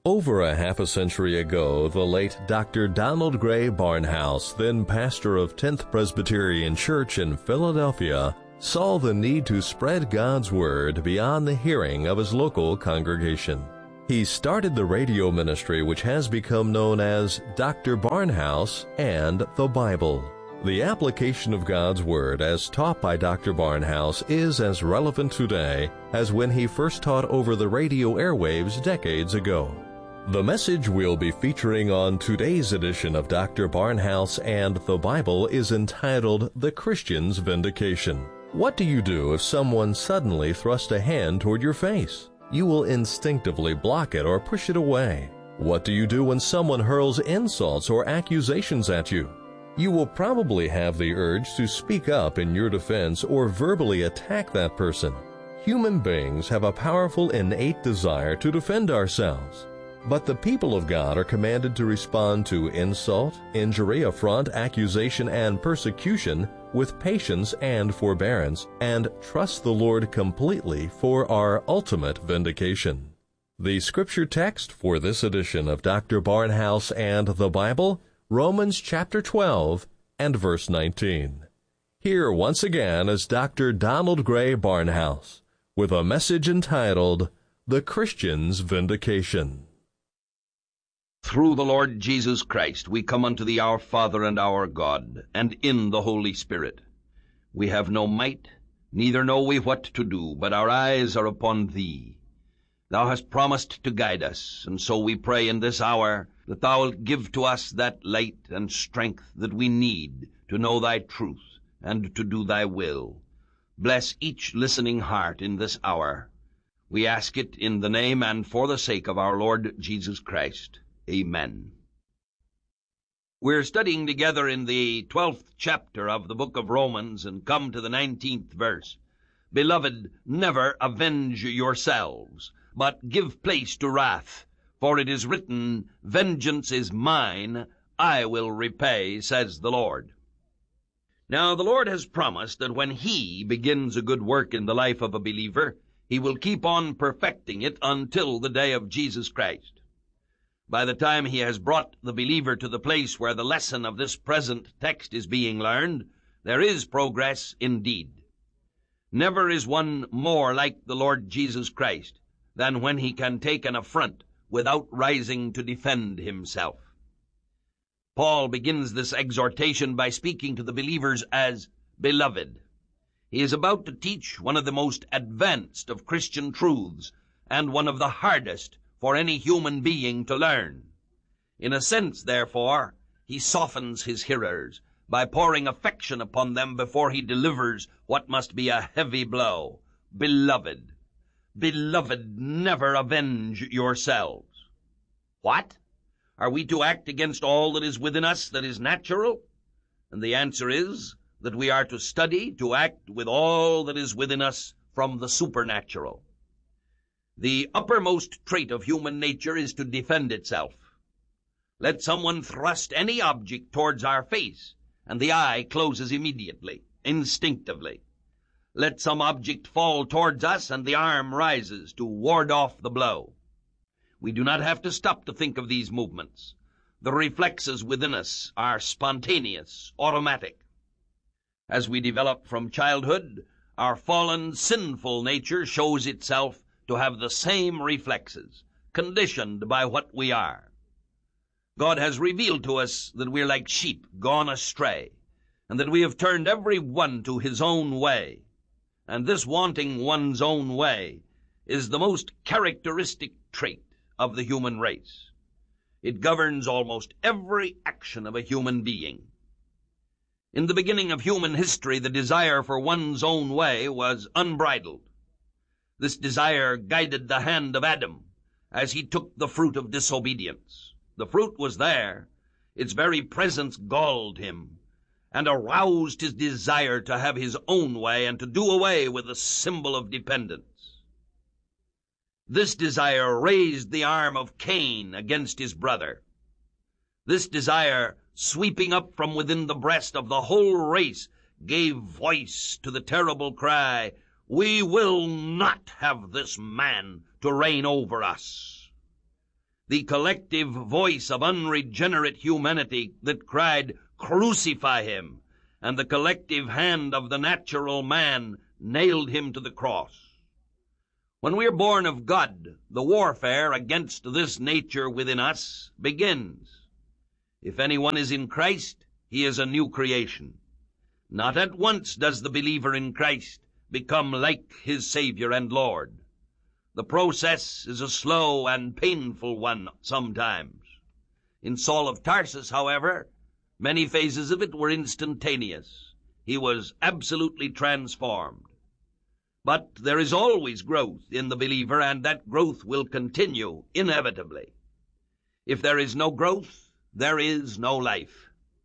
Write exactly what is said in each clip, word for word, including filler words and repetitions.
Over a half a century ago, the late Doctor Donald Gray Barnhouse, then pastor of tenth Presbyterian Church in Philadelphia, saw the need to spread God's Word beyond the hearing of his local congregation. He started the radio ministry which has become known as Doctor Barnhouse and the Bible. The application of God's Word as taught by Doctor Barnhouse is as relevant today as when he first taught over the radio airwaves decades ago. The message we'll be featuring on today's edition of Doctor Barnhouse and the Bible is entitled The Christian's Vindication. What do you do if someone suddenly thrusts a hand toward your face? You will instinctively block it or push it away. What do you do when someone hurls insults or accusations at you? You will probably have the urge to speak up in your defense or verbally attack that person. Human beings have a powerful innate desire to defend ourselves. But the people of God are commanded to respond to insult, injury, affront, accusation, and persecution with patience and forbearance, and trust the Lord completely for our ultimate vindication. The scripture text for this edition of Doctor Barnhouse and the Bible, Romans chapter twelve and verse nineteen. Here once again is Doctor Donald Gray Barnhouse with a message entitled, The Christian's Vindication. Through the Lord Jesus Christ we come unto thee, our Father and our God, and in the Holy Spirit. We have no might, neither know we what to do, but our eyes are upon thee. Thou hast promised to guide us, and so we pray in this hour that thou wilt give to us that light and strength that we need to know thy truth and to do thy will. Bless each listening heart in this hour. We ask it in the name and for the sake of our Lord Jesus Christ. Amen. We're studying together in the twelfth chapter of the book of Romans and come to the nineteenth verse. Beloved, never avenge yourselves, but give place to wrath, for it is written, Vengeance is mine, I will repay, says the Lord. Now the Lord has promised that when he begins a good work in the life of a believer, he will keep on perfecting it until the day of Jesus Christ. By the time he has brought the believer to the place where the lesson of this present text is being learned, there is progress indeed. Never is one more like the Lord Jesus Christ than when he can take an affront without rising to defend himself. Paul begins this exhortation by speaking to the believers as beloved. He is about to teach one of the most advanced of Christian truths and one of the hardest for any human being to learn. In a sense, therefore, he softens his hearers by pouring affection upon them before he delivers what must be a heavy blow. Beloved, beloved, never avenge yourselves. What? Are we to act against all that is within us that is natural? And the answer is that we are to study to act with all that is within us from the supernatural. The uppermost trait of human nature is to defend itself. Let someone thrust any object towards our face, and the eye closes immediately, instinctively. Let some object fall towards us, and the arm rises to ward off the blow. We do not have to stop to think of these movements. The reflexes within us are spontaneous, automatic. As we develop from childhood, our fallen, sinful nature shows itself to have the same reflexes, conditioned by what we are. God has revealed to us that we're like sheep gone astray, and that we have turned every one to his own way. And this wanting one's own way is the most characteristic trait of the human race. It governs almost every action of a human being. In the beginning of human history, the desire for one's own way was unbridled. This desire guided the hand of Adam as he took the fruit of disobedience. The fruit was there. Its very presence galled him and aroused his desire to have his own way and to do away with the symbol of dependence. This desire raised the arm of Cain against his brother. This desire, sweeping up from within the breast of the whole race, gave voice to the terrible cry, "We will not have this man to reign over us." the collective voice of unregenerate humanity that cried, "Crucify him," and the collective hand of the natural man nailed him to the cross. When we are born of God, the warfare against this nature within us begins. If anyone is in Christ, he is a new creation. Not at once does the believer in Christ become like his Savior and Lord. The process is a slow and painful one sometimes. In Saul of Tarsus, however, many phases of it were instantaneous. He was absolutely transformed. But there is always growth in the believer, and that growth will continue inevitably. If there is no growth, there is no life.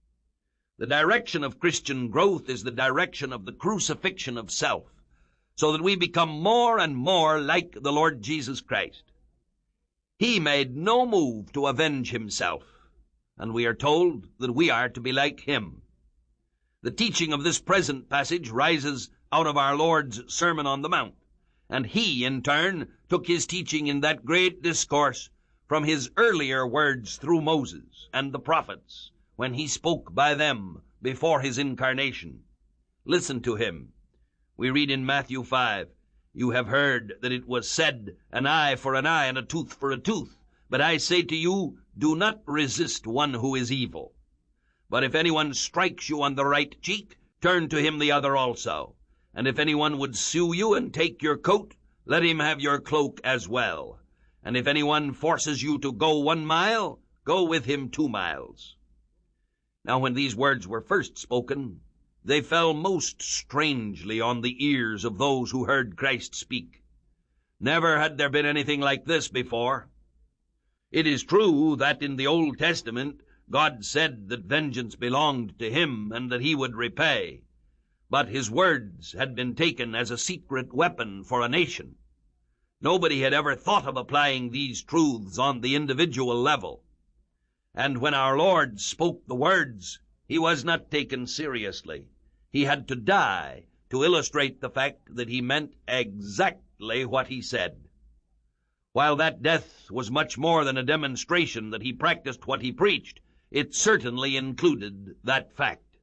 The direction of Christian growth is the direction of the crucifixion of self, so that we become more and more like the Lord Jesus Christ. He made no move to avenge himself, and we are told that we are to be like him. The teaching of this present passage rises out of our Lord's Sermon on the Mount, and he, in turn, took his teaching in that great discourse from his earlier words through Moses and the prophets, when he spoke by them before his incarnation. Listen to him. We read in Matthew five, "You have heard that it was said, an eye for an eye and a tooth for a tooth. But I say to you, do not resist one who is evil. But if anyone strikes you on the right cheek, turn to him the other also. And if anyone would sue you and take your coat, let him have your cloak as well. And if anyone forces you to go one mile, go with him two miles." Now when these words were first spoken, they fell most strangely on the ears of those who heard Christ speak. Never had there been anything like this before. It is true that in the Old Testament God said that vengeance belonged to him and that he would repay. But his words had been taken as a secret weapon for a nation. Nobody had ever thought of applying these truths on the individual level. And when our Lord spoke the words, he was not taken seriously. He had to die to illustrate the fact that he meant exactly what he said. While that death was much more than a demonstration that he practiced what he preached, it certainly included that fact.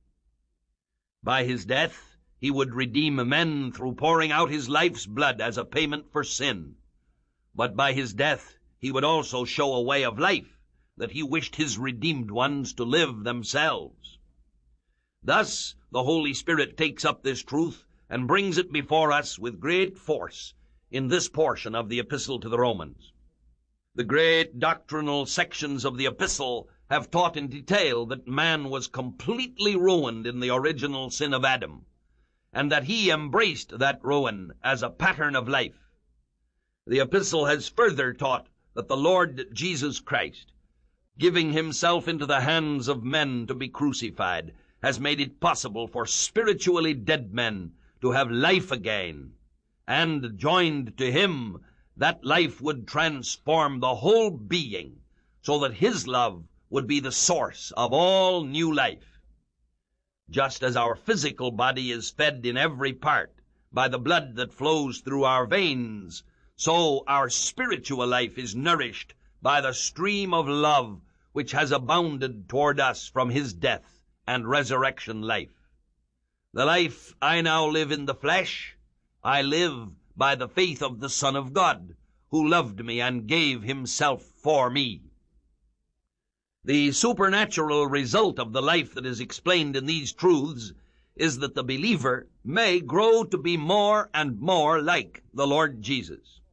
By his death, he would redeem men through pouring out his life's blood as a payment for sin. But by his death, he would also show a way of life that he wished his redeemed ones to live themselves. Thus, the Holy Spirit takes up this truth and brings it before us with great force in this portion of the Epistle to the Romans. The great doctrinal sections of the epistle have taught in detail that man was completely ruined in the original sin of Adam, and that he embraced that ruin as a pattern of life. The epistle has further taught that the Lord Jesus Christ, giving himself into the hands of men to be crucified, has made it possible for spiritually dead men to have life again, and joined to him, that life would transform the whole being, so that his love would be the source of all new life. Just as our physical body is fed in every part by the blood that flows through our veins, so our spiritual life is nourished by the stream of love which has abounded toward us from his death and resurrection life. The life I now live in the flesh, I live by the faith of the Son of God, who loved me and gave himself for me. The supernatural result of the life that is explained in these truths is that the believer may grow to be more and more like the Lord Jesus.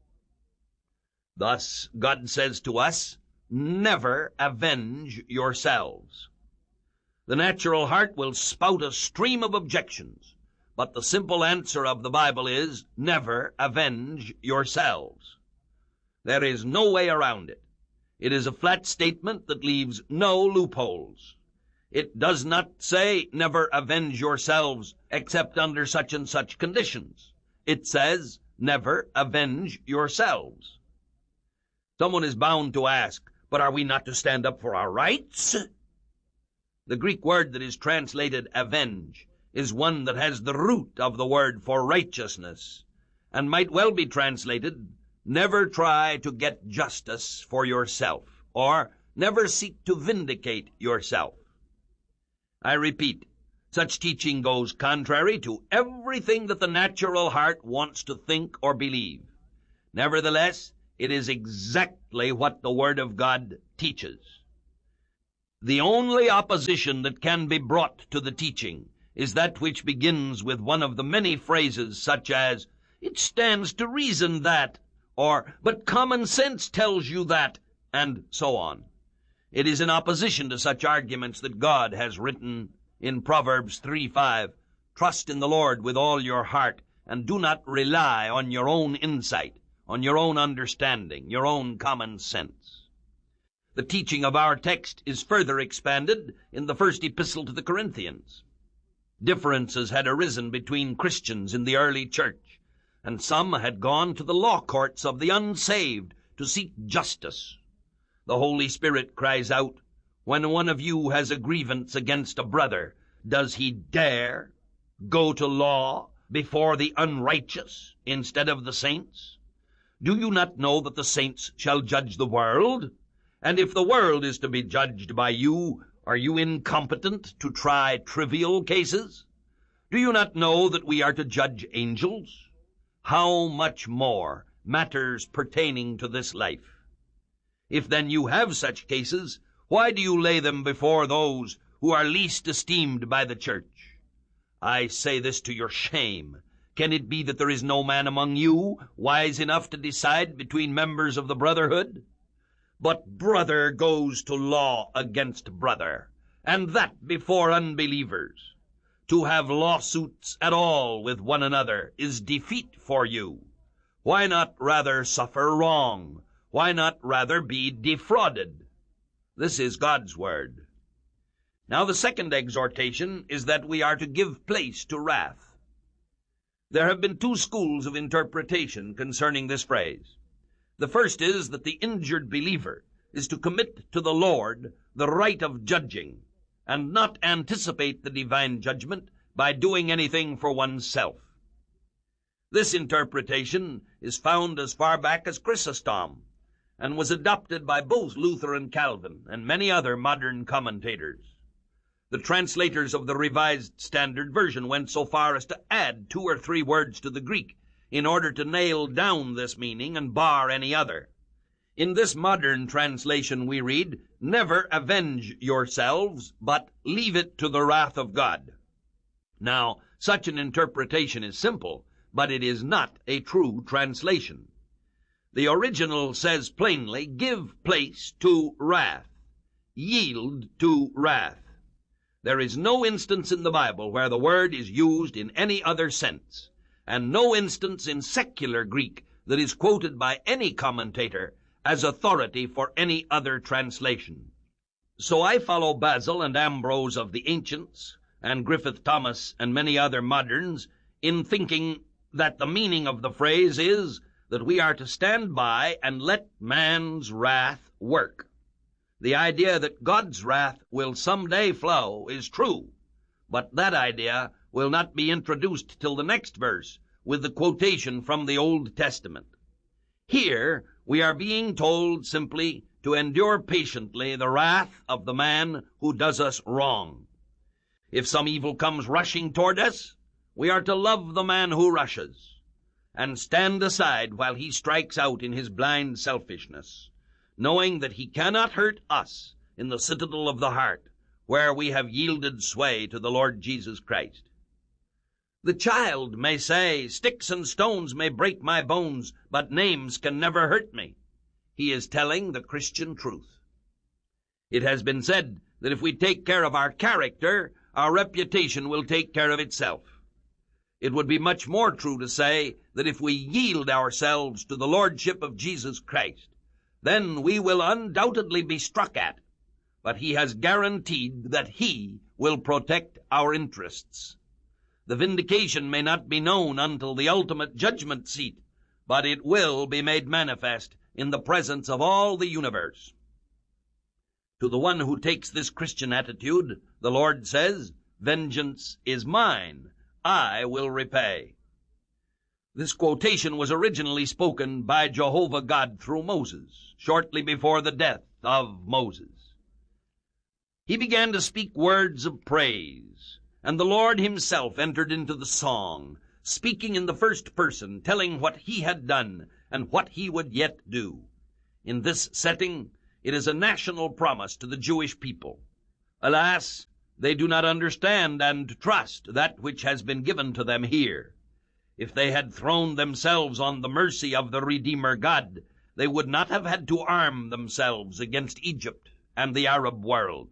Thus, God says to us, never avenge yourselves. The natural heart will spout a stream of objections, but the simple answer of the Bible is, never avenge yourselves. There is no way around it. It is a flat statement that leaves no loopholes. It does not say, never avenge yourselves except under such and such conditions. It says, never avenge yourselves. Someone is bound to ask, but are we not to stand up for our rights? The Greek word that is translated avenge is one that has the root of the word for righteousness, and might well be translated, never try to get justice for yourself. or never seek to vindicate yourself. I repeat, such teaching goes contrary to everything that the natural heart wants to think or believe. Nevertheless, it is exactly what the Word of God teaches. The only opposition that can be brought to the teaching is that which begins with one of the many phrases such as, "It stands to reason that," or "But common sense tells you that," and so on. It is in opposition to such arguments that God has written in Proverbs three five, "Trust in the Lord with all your heart, and do not rely on your own insight, on your own understanding, your own common sense." The teaching of our text is further expanded in the first epistle to the Corinthians. Differences had arisen between Christians in the early church, and some had gone to the law courts of the unsaved to seek justice. The Holy Spirit cries out, when one of you has a grievance against a brother, does he dare go to law before the unrighteous instead of the saints? Do you not know that the saints shall judge the world? And if the world is to be judged by you, are you incompetent to try trivial cases? Do you not know that we are to judge angels? How much more matters pertaining to this life? If then you have such cases, why do you lay them before those who are least esteemed by the church? I say this to your shame. Can it be that there is no man among you wise enough to decide between members of the brotherhood? But brother goes to law against brother, and that before unbelievers. To have lawsuits at all with one another is defeat for you. Why not rather suffer wrong? Why not rather be defrauded? This is God's word. Now the second exhortation is that we are to give place to wrath. There have been two schools of interpretation concerning this phrase. The first is that the injured believer is to commit to the Lord the right of judging, and not anticipate the divine judgment by doing anything for oneself. This interpretation is found as far back as Chrysostom, and was adopted by both Luther and Calvin and many other modern commentators. The translators of the Revised Standard Version went so far as to add two or three words to the Greek in order to nail down this meaning and bar any other. In this modern translation we read, "Never avenge yourselves, but leave it to the wrath of God." Now, such an interpretation is simple, but it is not a true translation. The original says plainly, "Give place to wrath. Yield to wrath." There is no instance in the Bible where the word is used in any other sense, and no instance in secular Greek that is quoted by any commentator as authority for any other translation. So I follow Basil and Ambrose of the ancients, and Griffith Thomas and many other moderns, in thinking that the meaning of the phrase is that we are to stand by and let man's wrath work. The idea that God's wrath will someday flow is true, but that idea will not be introduced till the next verse, with the quotation from the Old Testament. Here we are being told simply to endure patiently the wrath of the man who does us wrong. If some evil comes rushing toward us, we are to love the man who rushes, and stand aside while he strikes out in his blind selfishness, knowing that he cannot hurt us in the citadel of the heart, where we have yielded sway to the Lord Jesus Christ. The child may say, "Sticks and stones may break my bones, but names can never hurt me." He is telling the Christian truth. It has been said that if we take care of our character, our reputation will take care of itself. It would be much more true to say that if we yield ourselves to the Lordship of Jesus Christ, then we will undoubtedly be struck at, but he has guaranteed that he will protect our interests. The vindication may not be known until the ultimate judgment seat, but it will be made manifest in the presence of all the universe. To the one who takes this Christian attitude, the Lord says, "Vengeance is mine, I will repay." This quotation was originally spoken by Jehovah God through Moses, shortly before the death of Moses. He began to speak words of praise, and the Lord himself entered into the song, speaking in the first person, telling what he had done and what he would yet do. In this setting, it is a national promise to the Jewish people. Alas, they do not understand and trust that which has been given to them here. If they had thrown themselves on the mercy of the Redeemer God, they would not have had to arm themselves against Egypt and the Arab world.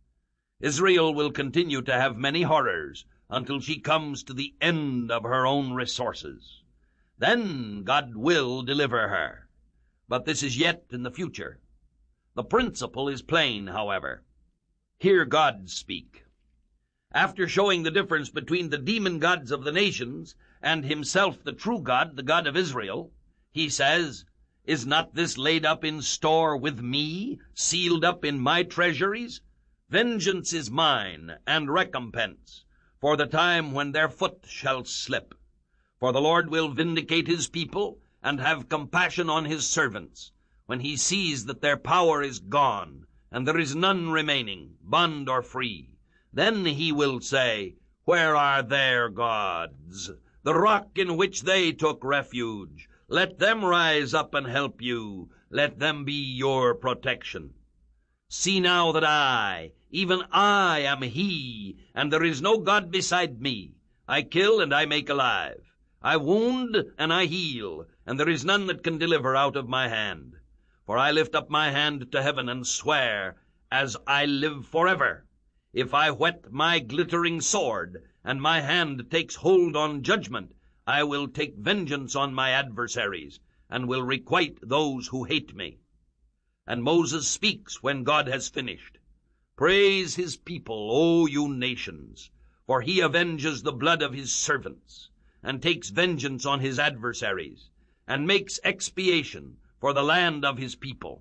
Israel will continue to have many horrors until she comes to the end of her own resources. Then God will deliver her. But this is yet in the future. The principle is plain, however. Hear God speak. After showing the difference between the demon gods of the nations and himself the true God, the God of Israel, he says, "Is not this laid up in store with me, sealed up in my treasuries? Vengeance is mine, and recompense, for the time when their foot shall slip. For the Lord will vindicate his people, and have compassion on his servants, when he sees that their power is gone, and there is none remaining, bond or free. Then he will say, Where are their gods, the rock in which they took refuge? Let them rise up and help you. Let them be your protection. See now that I, even I, am he, and there is no God beside me. I kill and I make alive. I wound and I heal, and there is none that can deliver out of my hand. For I lift up my hand to heaven and swear, as I live forever, if I whet my glittering sword, and my hand takes hold on judgment, I will take vengeance on my adversaries, and will requite those who hate me." And Moses speaks when God has finished. "Praise his people, O you nations, for he avenges the blood of his servants, and takes vengeance on his adversaries, and makes expiation for the land of his people."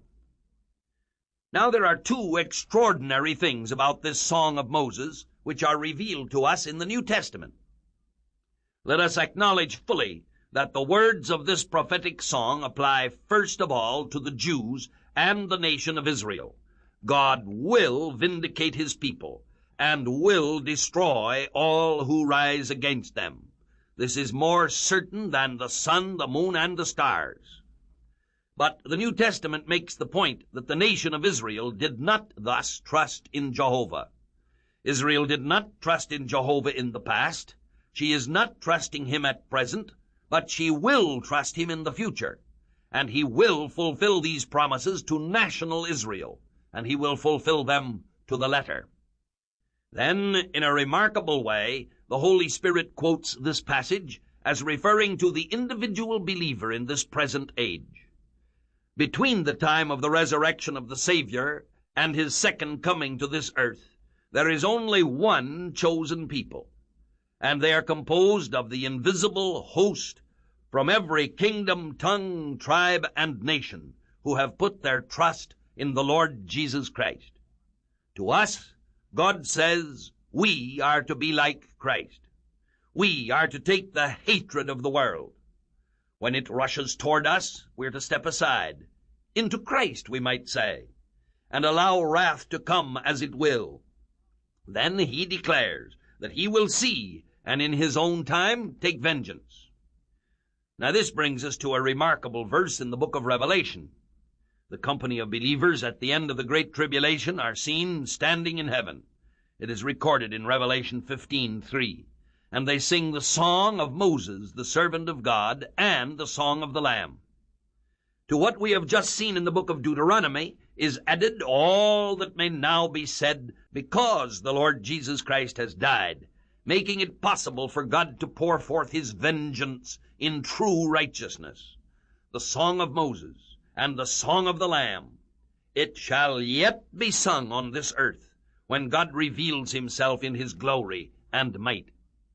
Now there are two extraordinary things about this song of Moses which are revealed to us in the New Testament. Let us acknowledge fully that the words of this prophetic song apply first of all to the Jews and the nation of Israel. God will vindicate his people, and will destroy all who rise against them. This is more certain than the sun, the moon, and the stars. But the New Testament makes the point that the nation of Israel did not thus trust in Jehovah. Israel did not trust in Jehovah in the past. She is not trusting him at present, but she will trust him in the future. And he will fulfill these promises to national Israel, and he will fulfill them to the letter. Then, in a remarkable way, the Holy Spirit quotes this passage as referring to the individual believer in this present age. Between the time of the resurrection of the Savior and his second coming to this earth, there is only one chosen people, and they are composed of the invisible host from every kingdom, tongue, tribe, and nation, who have put their trust in the Lord Jesus Christ. To us, God says, we are to be like Christ. We are to take the hatred of the world. When it rushes toward us, we're to step aside, into Christ, we might say, and allow wrath to come as it will. Then he declares that he will see, and in his own time take vengeance. Now this brings us to a remarkable verse in the book of Revelation. The company of believers at the end of the Great Tribulation are seen standing in heaven. It is recorded in Revelation fifteen three. And they sing the song of Moses, the servant of God, and the song of the Lamb. To what we have just seen in the book of Deuteronomy is added all that may now be said because the Lord Jesus Christ has died, making it possible for God to pour forth his vengeance in true righteousness. The song of Moses and the song of the Lamb. It shall yet be sung on this earth when God reveals himself in his glory and might.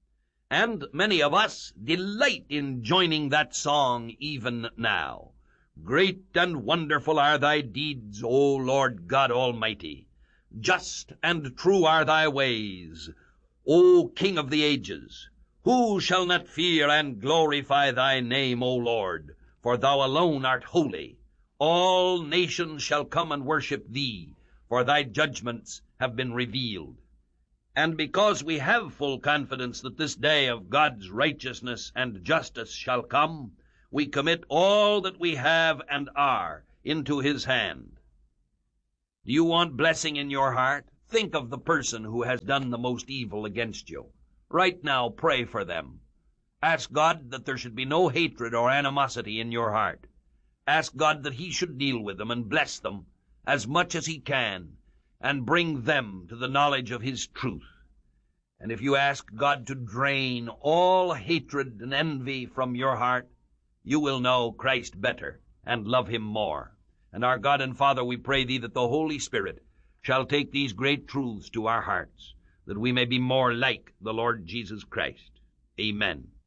And many of us delight in joining that song even now. Great and wonderful are thy deeds, O Lord God Almighty. Just and true are thy ways, O King of the ages. Who shall not fear and glorify thy name, O Lord? For thou alone art holy. All nations shall come and worship thee, for thy judgments have been revealed. And because we have full confidence that this day of God's righteousness and justice shall come, we commit all that we have and are into his hand. Do you want blessing in your heart? Think of the person who has done the most evil against you. Right now, pray for them. Ask God that there should be no hatred or animosity in your heart. Ask God that he should deal with them and bless them as much as he can and bring them to the knowledge of his truth. And if you ask God to drain all hatred and envy from your heart, you will know Christ better and love him more. And our God and Father, we pray thee that the Holy Spirit shall take these great truths to our hearts, that we may be more like the Lord Jesus Christ. Amen.